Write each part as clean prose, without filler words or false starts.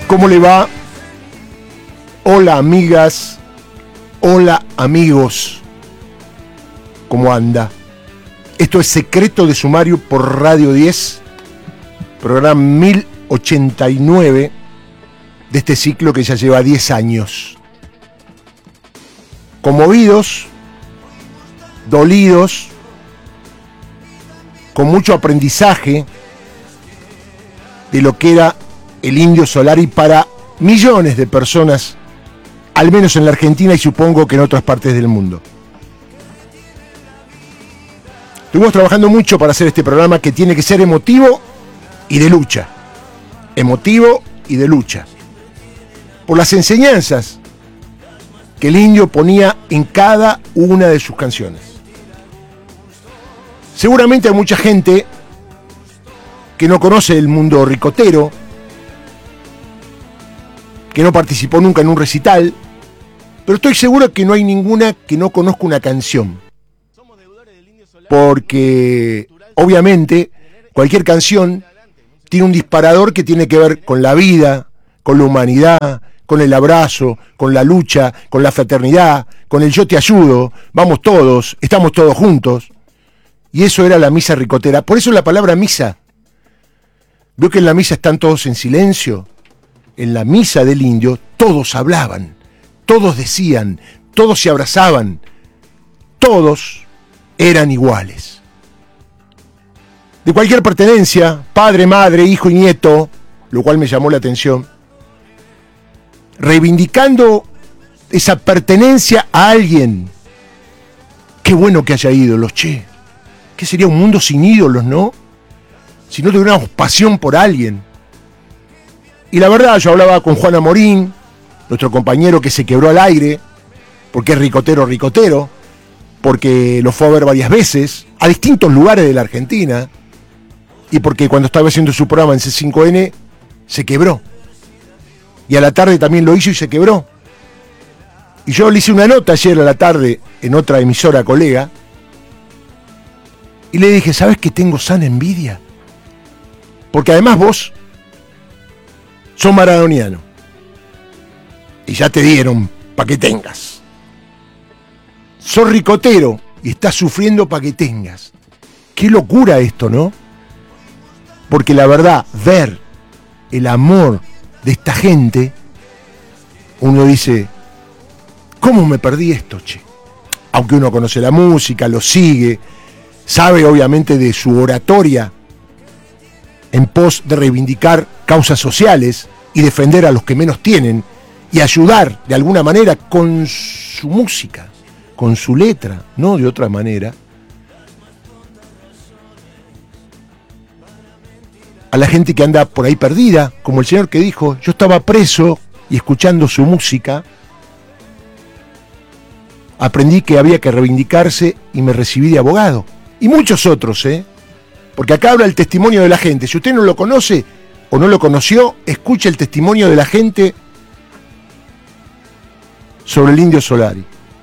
¿Cómo le va? Hola amigas, hola amigos, ¿cómo anda? Esto es Secreto de Sumario por Radio 10, programa 1089 de este ciclo que ya lleva 10 años. Conmovidos, dolidos, con mucho aprendizaje de lo que era el Indio Solari para millones de personas, al menos en la Argentina y supongo que en otras partes del mundo. Estuvimos trabajando mucho para hacer este programa que tiene que ser emotivo y de lucha. Emotivo y de lucha. Por las enseñanzas que el Indio ponía en cada una de sus canciones. Seguramente hay mucha gente que no conoce el mundo ricotero, que no participó nunca en un recital, pero estoy seguro que no hay ninguna que no conozca una canción. Porque, obviamente, cualquier canción tiene un disparador que tiene que ver con la vida, con la humanidad, con el abrazo, con la lucha, con la fraternidad, con el yo te ayudo, vamos todos, estamos todos juntos. Y eso era la misa ricotera. Por eso la palabra misa. Veo que en la misa están todos en silencio. En la misa del Indio todos hablaban, todos decían, todos se abrazaban, todos eran iguales. De cualquier pertenencia, padre, madre, hijo y nieto, lo cual me llamó la atención, reivindicando esa pertenencia a alguien. Qué bueno que haya ídolos, che. ¿Qué sería un mundo sin ídolos, no? Si no tuviéramos pasión por alguien. Y la verdad, yo hablaba con Juan Amorín, nuestro compañero que se quebró al aire, porque es ricotero, porque lo fue a ver varias veces, a distintos lugares de la Argentina, y porque cuando estaba haciendo su programa en C5N, se quebró. Y a la tarde también lo hizo y se quebró. Y yo le hice una nota ayer a la tarde en otra emisora colega, y le dije, ¿sabes que tengo sana envidia? Porque además vos sos maradoniano. Y ya te dieron para que tengas. Sos ricotero y estás sufriendo para que tengas. Qué locura esto, ¿no? Porque la verdad, ver el amor de esta gente, uno dice, ¿cómo me perdí esto, che? Aunque uno conoce la música, lo sigue, sabe obviamente de su oratoria en pos de reivindicar causas sociales y defender a los que menos tienen y ayudar de alguna manera con su música, con su letra, no de otra manera, a la gente que anda por ahí perdida, como el señor que dijo, yo estaba preso y escuchando su música, aprendí que había que reivindicarse y me recibí de abogado. Y muchos otros, porque acá habla el testimonio de la gente. Si usted no lo conoce o no lo conoció, escuche el testimonio de la gente sobre el Indio Solari.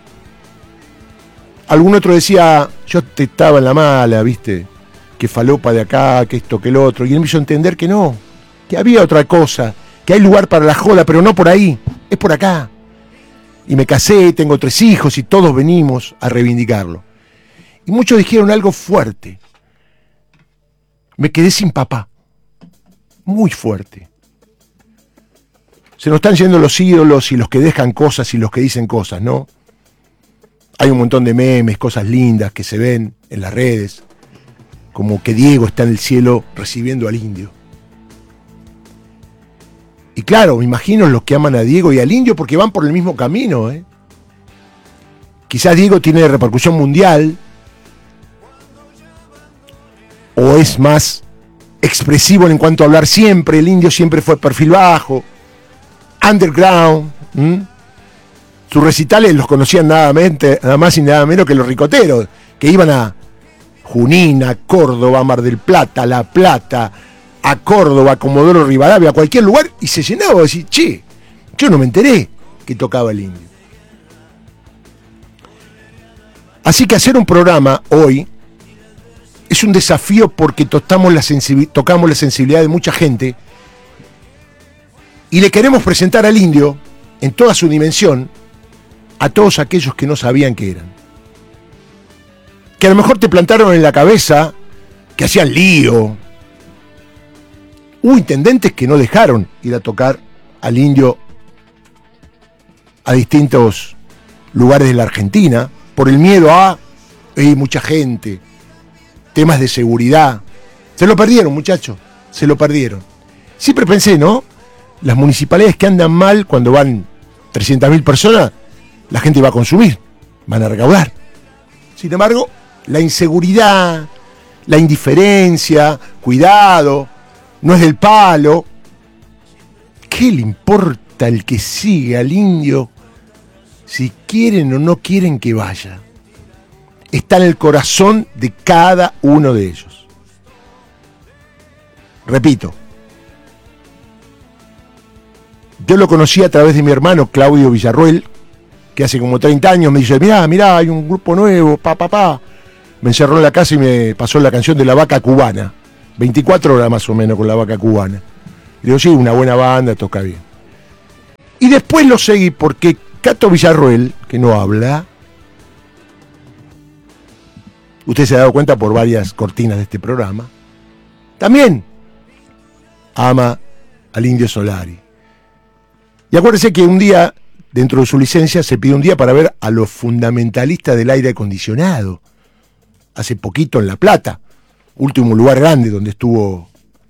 Algún otro decía, yo te estaba en la mala, viste, que falopa de acá, que esto, que el otro, y él me hizo entender que no, que había otra cosa, que hay lugar para la joda, pero no por ahí, es por acá. Y me casé, tengo 3 hijos y todos venimos a reivindicarlo. Y muchos dijeron algo fuerte. Me quedé sin papá. Muy fuerte. Se nos están yendo los ídolos y los que dejan cosas y los que dicen cosas, ¿no? Hay un montón de memes, cosas lindas que se ven en las redes, como que Diego está en el cielo recibiendo al Indio. Y claro, me imagino los que aman a Diego y al Indio porque van por el mismo camino, Quizás Diego tiene repercusión mundial, o es más expresivo en cuanto a hablar siempre. El Indio siempre fue perfil bajo, underground. Sus recitales los conocían nada más y nada menos que los ricoteros, que iban a Junín, a Córdoba, a Mar del Plata, a La Plata, a Córdoba, a Comodoro Rivadavia, a cualquier lugar, y se llenaba. Decir, che, yo no me enteré que tocaba el Indio. Así que hacer un programa hoy es un desafío porque tocamos la sensibilidad de mucha gente Y le queremos presentar al indio, en toda su dimensión, a todos aquellos que no sabían qué eran. Que a lo mejor te plantaron en la cabeza que hacían lío. Hubo intendentes que no dejaron ir a tocar al indio a distintos lugares de la Argentina por el miedo a mucha gente, temas de seguridad. Se lo perdieron, muchachos, se lo perdieron. Siempre pensé, ¿no? Las municipalidades que andan mal, cuando van 300.000 personas, la gente va a consumir, van a recaudar. Sin embargo, la inseguridad, la indiferencia, cuidado, no es del palo. ¿Qué le importa el que sigue al indio si quieren o no quieren que vaya? Está en el corazón de cada uno de ellos. Repito, yo lo conocí a través de mi hermano Claudio Villarruel, que hace como 30 años me dice, mirá, hay un grupo nuevo, Me encerró en la casa y me pasó la canción de La Vaca Cubana. 24 horas más o menos con La Vaca Cubana. Y digo, sí, una buena banda, toca bien. Y después lo seguí porque Cato Villarruel, que no habla, usted se ha dado cuenta por varias cortinas de este programa, también ama al Indio Solari. Y acuérdese que un día, dentro de su licencia, se pidió un día para ver a los fundamentalistas del aire acondicionado. Hace poquito en La Plata, último lugar grande donde estuvo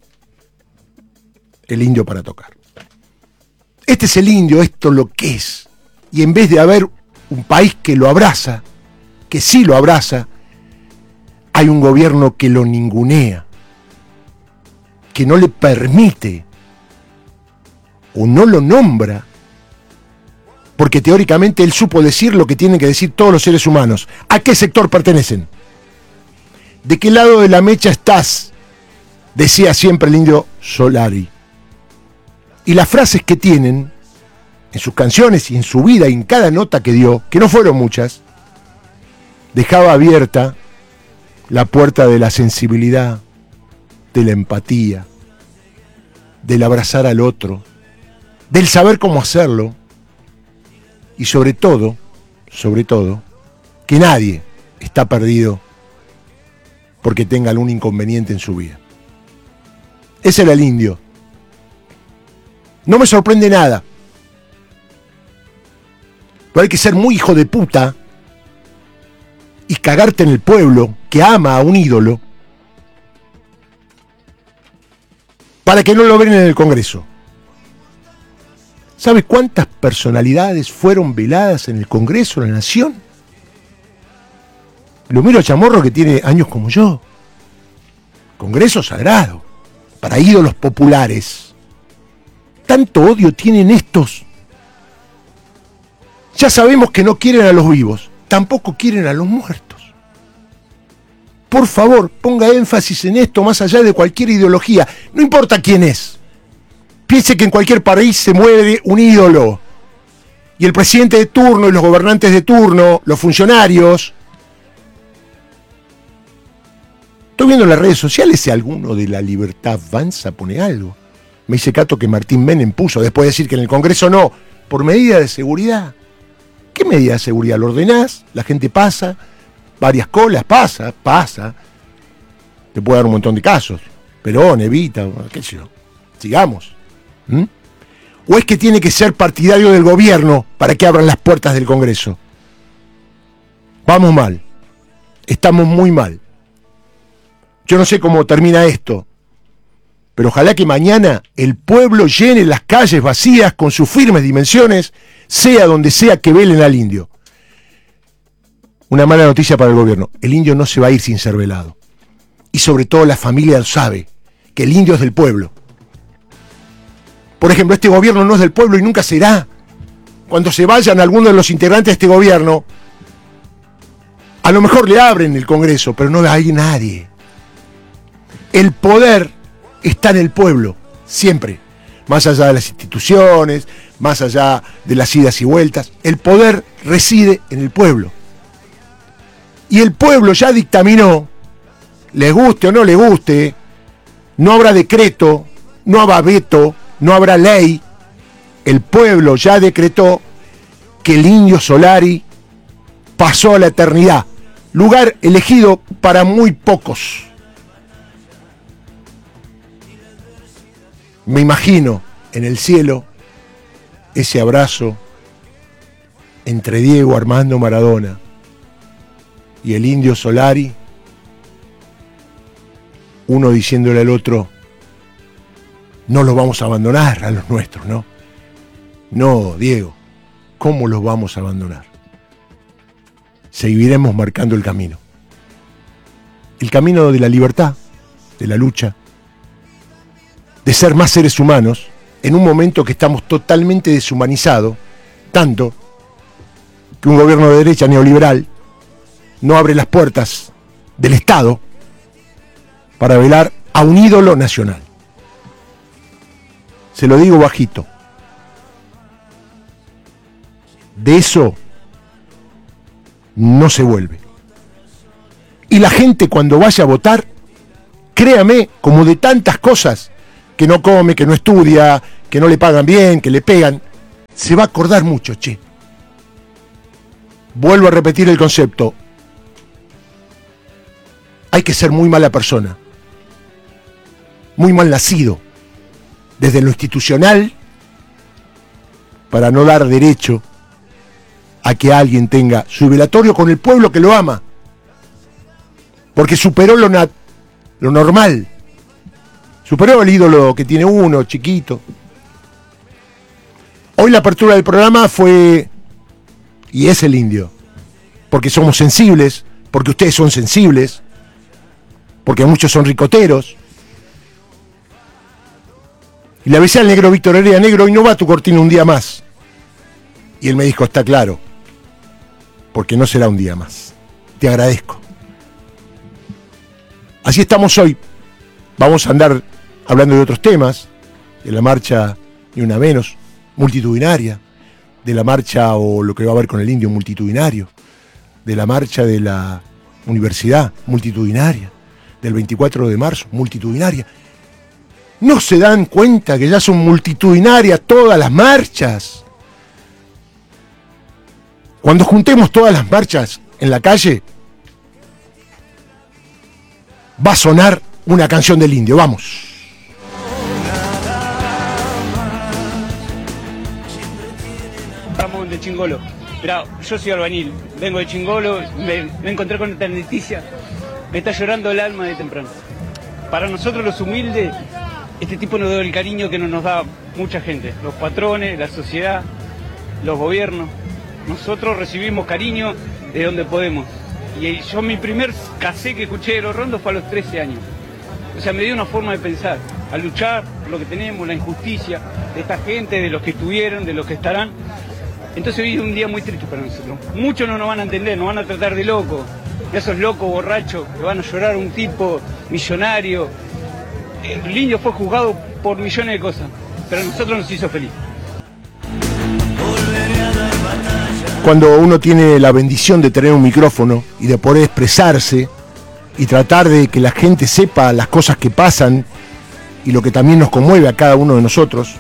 el indio para tocar. Este es el indio, esto es lo que es. Y en vez de haber un país que lo abraza, que sí lo abraza, hay un gobierno que lo ningunea, que no le permite o no lo nombra, porque teóricamente él supo decir lo que tienen que decir todos los seres humanos. ¿A qué sector pertenecen? ¿De qué lado de la mecha estás? Decía siempre el indio Solari. Y las frases que tienen en sus canciones y en su vida y en cada nota que dio, que no fueron muchas, dejaba abierta la puerta de la sensibilidad, de la empatía, del abrazar al otro, del saber cómo hacerlo y sobre todo, que nadie está perdido porque tenga algún inconveniente en su vida. Ese era el indio. No me sorprende nada. Pero hay que ser muy hijo de puta y cagarte en el pueblo que ama a un ídolo para que no lo vean en el Congreso. ¿Sabe cuántas personalidades fueron veladas en el Congreso de la Nación? Lo miro a Chamorro, que tiene años como yo. Congreso sagrado, para ídolos populares. Tanto odio tienen estos. Ya sabemos que no quieren a los vivos, tampoco quieren a los muertos. Por favor, ponga énfasis en esto más allá de cualquier ideología. No importa quién es. Piense que en cualquier país se mueve un ídolo. Y el presidente de turno y los gobernantes de turno, los funcionarios. Estoy viendo en las redes sociales si alguno de La Libertad Avanza pone algo. Me dice Cato que Martín Menem puso, después de decir que en el Congreso no, por medida de seguridad. ¿Qué medida de seguridad? Lo ordenás, la gente pasa, varias colas, pasa. Te puede dar un montón de casos. Perón, Evita, qué sé yo. Sigamos. ¿O es que tiene que ser partidario del gobierno para que abran las puertas del Congreso? Vamos mal. Estamos muy mal. Yo no sé cómo termina esto, pero ojalá que mañana el pueblo llene las calles vacías con sus firmes dimensiones, sea donde sea que velen al indio. Una mala noticia para el gobierno: el indio no se va a ir sin ser velado. Y sobre todo la familia sabe que el indio es del pueblo. Por ejemplo, este gobierno no es del pueblo y nunca será. Cuando se vayan algunos de los integrantes de este gobierno, a lo mejor le abren el Congreso, pero no hay nadie. El poder está en el pueblo, siempre. Más allá de las instituciones, más allá de las idas y vueltas, el poder reside en el pueblo. Y el pueblo ya dictaminó, le guste o no le guste, no habrá decreto, no habrá veto, no habrá ley, el pueblo ya decretó que el Indio Solari pasó a la eternidad, lugar elegido para muy pocos. Me imagino en el cielo ese abrazo entre Diego Armando Maradona y el Indio Solari, uno diciéndole al otro: no los vamos a abandonar a los nuestros, ¿no? No, Diego, ¿cómo los vamos a abandonar? Seguiremos marcando el camino de la libertad, de la lucha, de ser más seres humanos en un momento que estamos totalmente deshumanizados, tanto que un gobierno de derecha neoliberal no abre las puertas del Estado para velar a un ídolo nacional. Se lo digo bajito. De eso no se vuelve. Y la gente, cuando vaya a votar, créame, como de tantas cosas, que no come, que no estudia, que no le pagan bien, que le pegan, se va a acordar mucho, che. Vuelvo a repetir el concepto. Hay que ser muy mala persona, muy mal nacido, desde lo institucional, para no dar derecho a que alguien tenga su velatorio con el pueblo que lo ama, porque superó lo normal, superó el ídolo que tiene uno, chiquito. Hoy la apertura del programa fue, y es el Indio, porque somos sensibles, porque ustedes son sensibles, porque muchos son ricoteros. Y le avisé al negro Víctor Heredia: negro, hoy no va a tu cortina un día más. Y él me dijo: está claro, porque no será un día más. Te agradezco. Así estamos hoy. Vamos a andar hablando de otros temas, de la marcha Ni Una Menos, multitudinaria, de la marcha o lo que va a haber con el Indio, multitudinario, de la marcha de la universidad, multitudinaria, del 24 de marzo, multitudinaria. ¿No se dan cuenta que ya son multitudinarias todas las marchas? Cuando juntemos todas las marchas en la calle, va a sonar una canción del Indio. Vamos. Estamos de Chingolo. Mirá, yo soy albañil, vengo de Chingolo, me encontré con esta noticia, me está llorando el alma de temprano. Para nosotros los humildes, este tipo nos da el cariño que no nos da mucha gente, los patrones, la sociedad, los gobiernos. Nosotros recibimos cariño de donde podemos. Y yo mi primer cassette que escuché de Los Rondos fue a los 13 años. O sea, me dio una forma de pensar, a luchar por lo que tenemos, la injusticia de esta gente, de los que estuvieron, de los que estarán. Entonces hoy es un día muy triste para nosotros. Muchos no nos van a entender, nos van a tratar de locos. Esos locos borrachos que van a llorar a un tipo millonario. El Indio fue juzgado por millones de cosas, pero a nosotros nos hizo feliz. Cuando uno tiene la bendición de tener un micrófono y de poder expresarse y tratar de que la gente sepa las cosas que pasan y lo que también nos conmueve a cada uno de nosotros,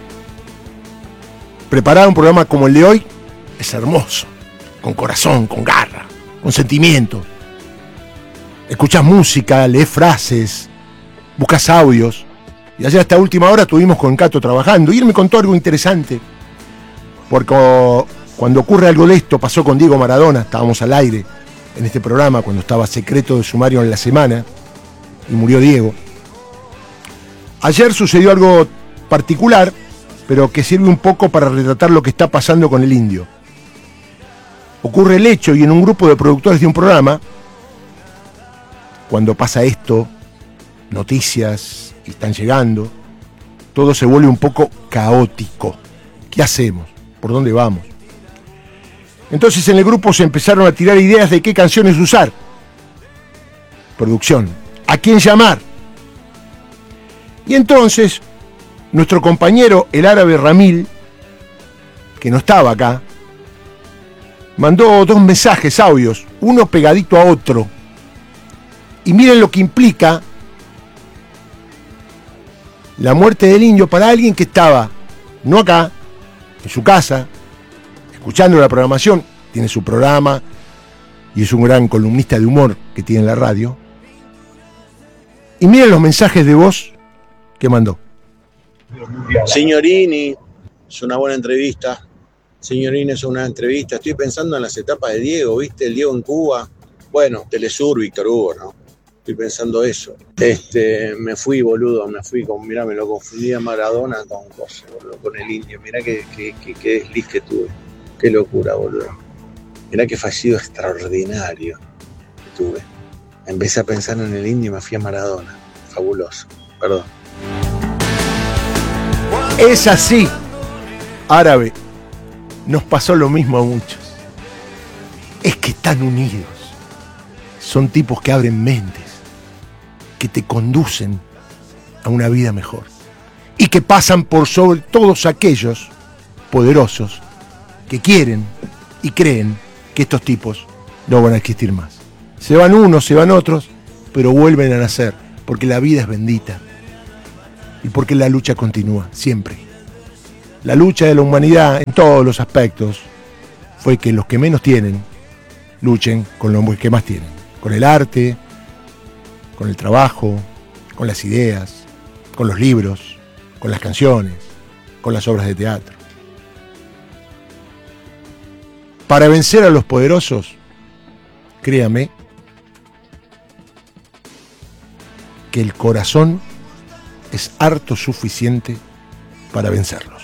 preparar un programa como el de hoy es hermoso, con corazón, con garra, con sentimiento. Escuchás música, lees frases, buscas audios. Y ayer hasta última hora estuvimos con Cato trabajando y él me contó algo interesante, porque cuando ocurre algo de esto, pasó con Diego Maradona, estábamos al aire en este programa cuando estaba secreto de sumario en la semana y murió Diego. Ayer sucedió algo particular, pero que sirve un poco para retratar lo que está pasando con el Indio. Ocurre el hecho y en un grupo de productores de un programa, cuando pasa esto, noticias y están llegando, todo se vuelve un poco caótico. ¿Qué hacemos? ¿Por dónde vamos? Entonces en el grupo se empezaron a tirar ideas de qué canciones usar. Producción. ¿A quién llamar? Y entonces nuestro compañero el árabe Ramil, que no estaba acá, mandó 2 mensajes, audios, uno pegadito a otro. Y miren lo que implica la muerte del Indio para alguien que estaba, no acá, en su casa, escuchando la programación, tiene su programa y es un gran columnista de humor que tiene en la radio. Y miren los mensajes de voz que mandó. Signorini, es una buena entrevista. Signorini es una entrevista. Estoy pensando en las etapas de Diego, ¿viste? El Diego en Cuba. Bueno, Telesur, Víctor Hugo, ¿no? Estoy pensando eso. Me fui, boludo, mirá, me lo confundí a Maradona con cosas, boludo, con el Indio. Mirá qué desliz que tuve. Qué locura, boludo. Mirá qué fallido extraordinario que tuve. Empecé a pensar en el Indio y me fui a Maradona. Fabuloso. Perdón. Es así, Árabe. Nos pasó lo mismo a muchos. Es que están unidos. Son tipos que abren mentes, que te conducen a una vida mejor y que pasan por sobre todos aquellos poderosos que quieren y creen que estos tipos no van a existir más. Se van unos, se van otros, pero vuelven a nacer, porque la vida es bendita y porque la lucha continúa, siempre. La lucha de la humanidad en todos los aspectos fue que los que menos tienen luchen con los que más tienen, con el arte, con el trabajo, con las ideas, con los libros, con las canciones, con las obras de teatro. Para vencer a los poderosos, créame, que el corazón es harto suficiente para vencerlos.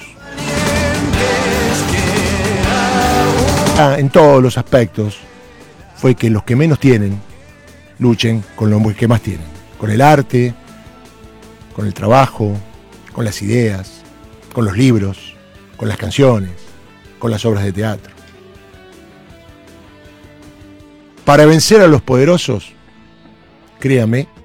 En todos los aspectos fue que los que menos tienen luchen con los que más tienen, con el arte, con el trabajo, con las ideas, con los libros, con las canciones, con las obras de teatro. Para vencer a los poderosos, créame